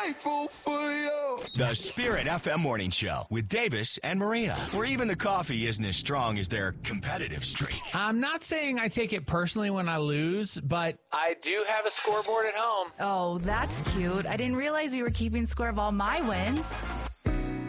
grateful for you. The Spirit FM Morning Show with Davis and Maria, where even the coffee isn't as strong as their competitive streak. I'm not saying I take it personally when I lose, but I do have a scoreboard at home. Oh, that's cute. I didn't realize we were keeping score of all my wins.